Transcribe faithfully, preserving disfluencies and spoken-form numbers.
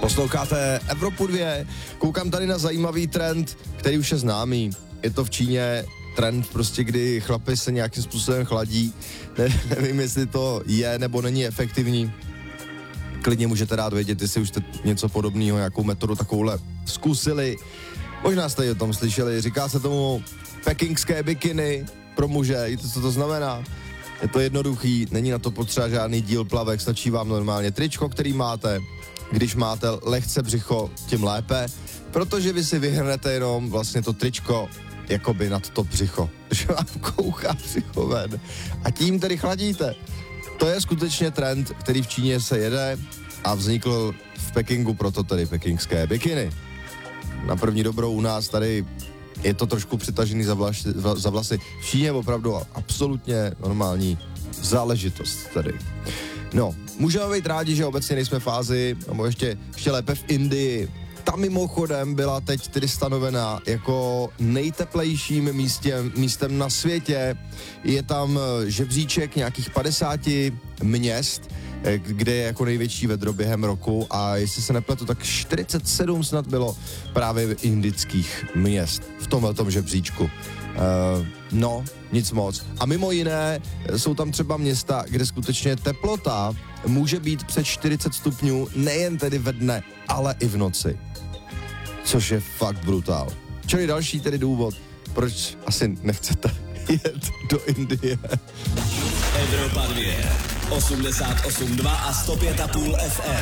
Posloucháte Evropu dva, koukám tady na zajímavý trend, který už je známý. Je to v Číně trend prostě, kdy chlapi se nějakým způsobem chladí. Ne, nevím, jestli to je nebo není efektivní. Klidně můžete dát vědět, jestli už jste něco podobného, nějakou metodu takovouhle zkusili. Možná jste o tom slyšeli, říká se tomu pekingské bikiny pro muže. Víte, co to znamená? Je to jednoduchý, není na to potřeba žádný díl plavek, stačí vám normálně tričko, který máte. Když máte lehce břicho, tím lépe, protože vy si vyhrnete jenom vlastně to tričko jakoby nad to břicho, že vám kouká břicho ven a tím tedy chladíte. To je skutečně trend, který v Číně se jede a vznikl v Pekingu, proto tedy pekingské bikiny. Na první dobrou u nás tady je to trošku přitažený za, vlaši, za vlasy. V Číně je opravdu absolutně normální záležitost tady. No, můžeme být rádi, že obecně nejsme v fázi, nebo ještě, ještě lépe v Indii. Ta mimochodem byla teď tedy stanovena jako nejteplejším místem, místem na světě. Je tam žebříček nějakých padesáti měst, kde je jako největší vedro během roku a jestli se nepletu, tak čtyřicet sedm snad bylo právě indických měst v tomhletom žebříčku. Uh, no, nic moc. A mimo jiné jsou tam třeba města, kde skutečně teplota může být přes čtyřicet stupňů nejen tedy ve dne, ale i v noci. Což je fakt brutál. Čili další tedy důvod, proč asi nechcete jet do Indie. Evropa dva, osmdesát osm dva a sto pět a půl F M.